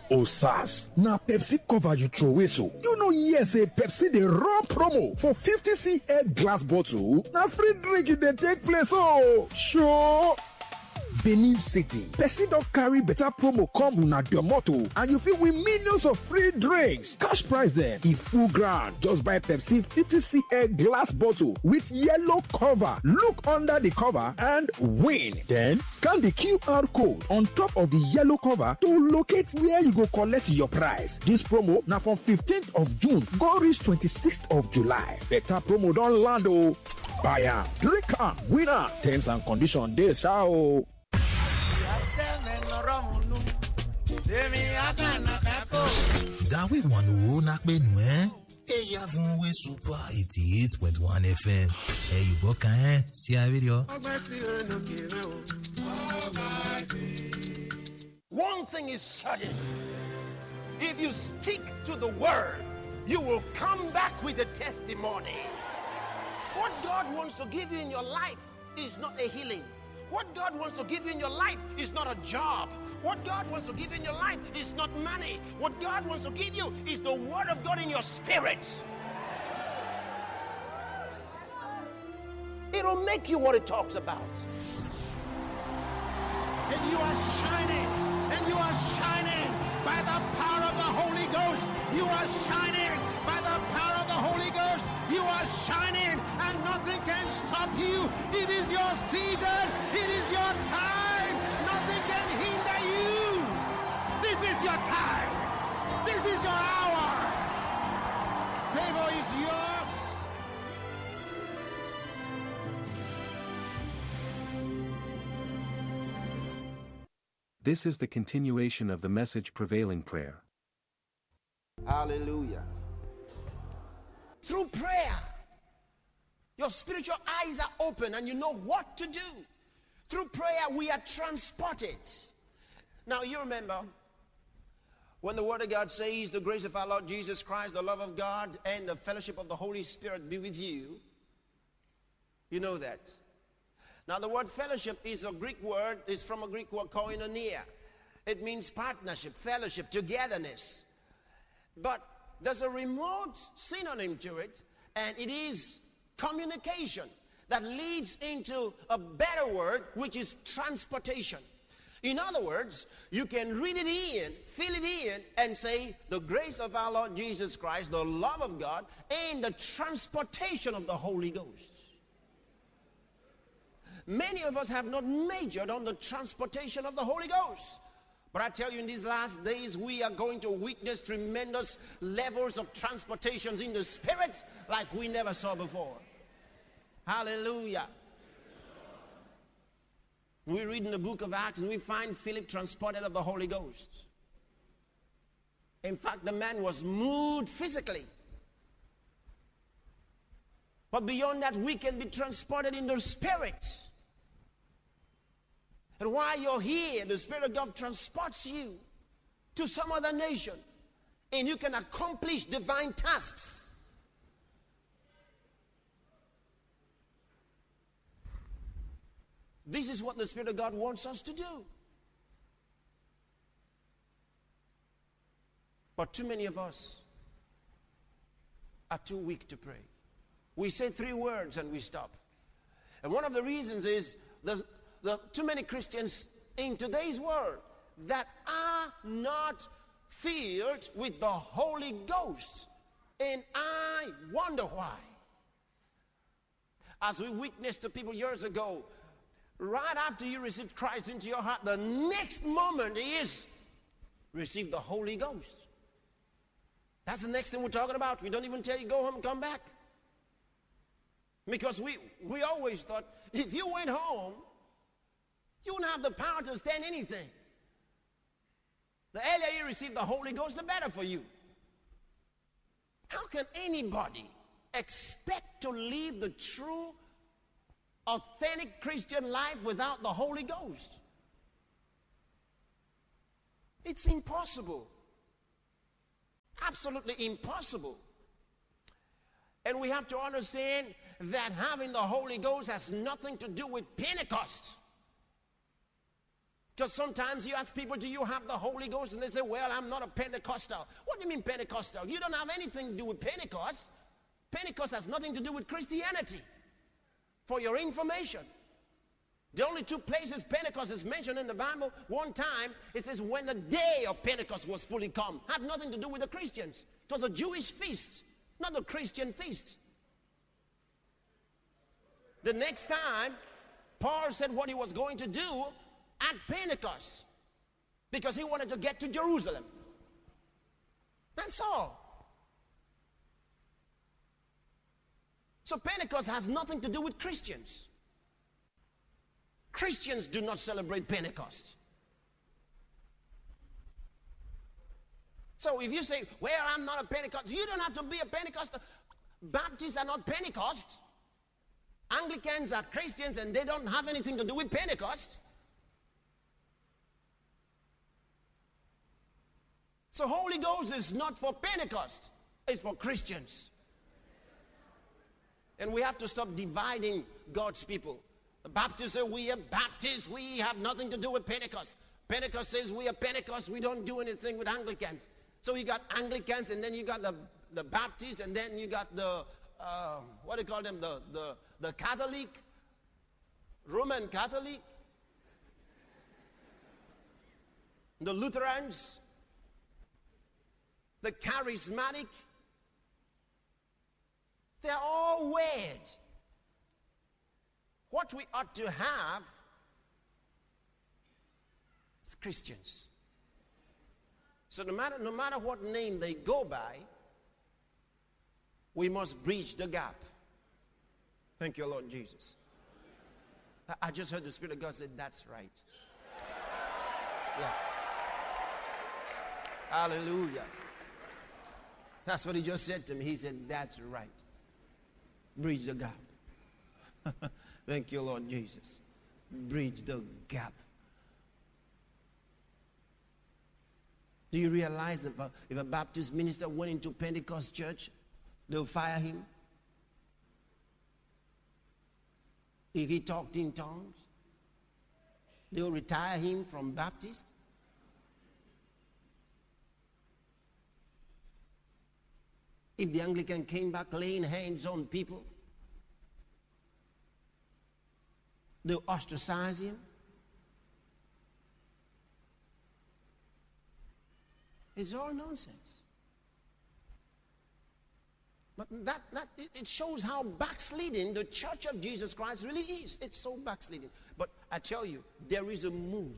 Osas. Na Pepsi cover you throw away so. You know yes say Pepsi dey run promo for 50cl glass bottle. Na free drink you dey take place oh. Sure. Benin City. Pepsi don carry better promo come una Domoto and you fit win millions of free drinks. Cash prize dem e full ground. Just buy Pepsi 50cl glass bottle with yellow cover. Look under the cover and win. Then scan the QR code on top of the yellow cover to locate where you go collect your prize. This promo na from 15th of June go reach 26th of July. Better promo don land oh. Buy am, drink am, win am. Terms and conditions dey sha oh. Dawe wanu nak benu Eya vunwe super 88.1 FM. You boka si a video. One thing is certain. If you stick to the word, you will come back with a testimony. What God wants to give you in your life is not a healing. What God wants to give you in your life is not a job. What God wants to give you in your life is not money. What God wants to give you is the word of God in your spirit. It'll make you what it talks about. And you are shining. And you are shining by the power of the Holy Ghost. You are shining by the power of the Holy Ghost. You are shining and nothing can stop you. It is your season. It is your time. Nothing can hinder you. This is your time. This is your hour. Favor is yours. This is the continuation of the Message Prevailing Prayer. Hallelujah. Through prayer, your spiritual eyes are open and you know what to do. Through prayer, we are transported. Now, you remember when the Word of God says, the grace of our Lord Jesus Christ, the love of God, and the fellowship of the Holy Spirit be with you. You know that. Now, the word fellowship is a Greek word, is from a Greek word, koinonia. It means partnership, fellowship, togetherness. But there's a remote synonym to it, and it is communication that leads into a better word, which is transportation. In other words, you can read it in, fill it in, and say, the grace of our Lord Jesus Christ, the love of God, and the transportation of the Holy Ghost. Many of us have not majored on the transportation of the Holy Ghost. But I tell you, in these last days, we are going to witness tremendous levels of transportations in the Spirit like we never saw before. Hallelujah. We read in the book of Acts and we find Philip transported of the Holy Ghost. In fact, the man was moved physically. But beyond that, we can be transported in the Spirit. And while you're here, the Spirit of God transports you to some other nation. And you can accomplish divine tasks. This is what the Spirit of God wants us to do. But too many of us are too weak to pray. We say 3 words and we stop. And one of the reasons is the too many Christians in today's world that are not filled with the Holy Ghost. And I wonder why. As we witnessed to people years ago, right after you received Christ into your heart, the next moment is receive the Holy Ghost. That's the next thing we're talking about. We don't even tell you go home and come back. Because we always thought if you went home, you wouldn't have the power to stand anything. The earlier you receive the Holy Ghost, the better for you. How can anybody expect to live the true, authentic Christian life without the Holy Ghost? It's impossible. Absolutely impossible. And we have to understand that having the Holy Ghost has nothing to do with Pentecost. Because sometimes you ask people, do you have the Holy Ghost? And they say, well, I'm not a Pentecostal. What do you mean Pentecostal? You don't have anything to do with Pentecost. Pentecost has nothing to do with Christianity. For your information. The only two places Pentecost is mentioned in the Bible, one time, it says when the day of Pentecost was fully come. Had nothing to do with the Christians. It was a Jewish feast, not a Christian feast. The next time, Paul said what he was going to do at Pentecost, because he wanted to get to Jerusalem. That's all. So Pentecost has nothing to do with Christians. Christians do not celebrate Pentecost. So if you say, well, I'm not a Pentecostal, you don't have to be a Pentecostal. Baptists are not Pentecost. Anglicans are Christians and they don't have anything to do with Pentecost. So Holy Ghost is not for Pentecost, it's for Christians. And we have to stop dividing God's people. The Baptists say we are Baptists, we have nothing to do with Pentecost. Pentecost says we are Pentecost, we don't do anything with Anglicans. So you got Anglicans, and then you got the Baptists, and then you got the, what do you call them, the Catholic, Roman Catholic, the Lutherans, the Charismatic. They're all weird. What we ought to have is Christians. So no matter what name they go by, we must bridge the gap. Thank you, Lord Jesus. I just heard the Spirit of God say, that's right. Yeah. Hallelujah. That's what he just said to me. He said, that's right. Bridge the gap. Thank you, Lord Jesus. Bridge the gap. Do you realize if a Baptist minister went into Pentecost church, they'll fire him? If he talked in tongues, they'll retire him from Baptist? If the Anglican came back laying hands on people, they'll ostracize him? It's all nonsense. But it shows how backsliding the Church of Jesus Christ really is. It's so backsliding. But I tell you, there is a move.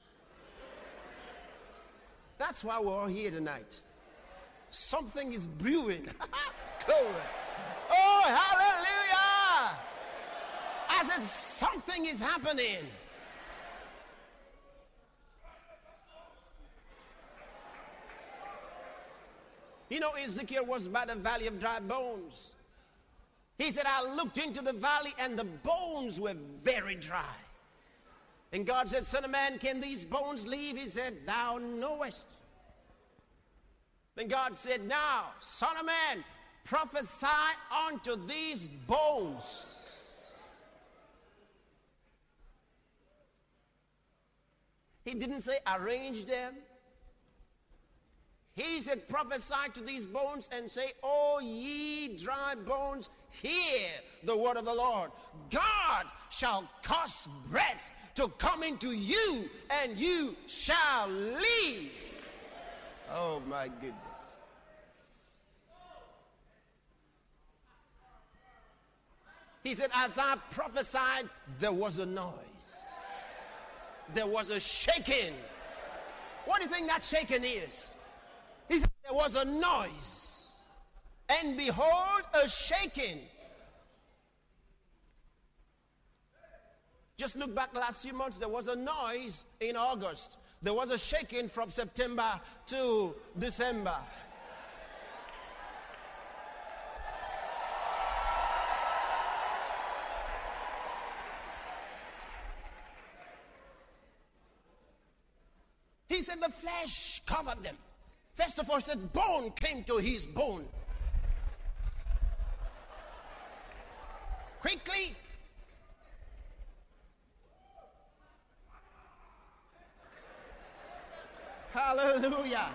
That's why we're all here tonight. Something is brewing. Glory. Oh, hallelujah! As if something is happening. You know, Ezekiel was by the valley of dry bones. He said, I looked into the valley and the bones were very dry. And God said, Son of man, can these bones live? He said, thou knowest. Then God said, now, Son of man, prophesy unto these bones. He didn't say arrange them. He said, prophesy to these bones and say, O ye dry bones, hear the word of the Lord. God shall cause breath to come into you, and you shall live. Oh, my goodness. He said, as I prophesied, there was a noise. There was a shaking. What do you think that shaking is? He said, there was a noise. And behold, a shaking. Just look back last few months, there was a noise in August. There was a shaking from September to December. He said the flesh covered them. First of all, he said bone came to his bone. Quickly. Hallelujah.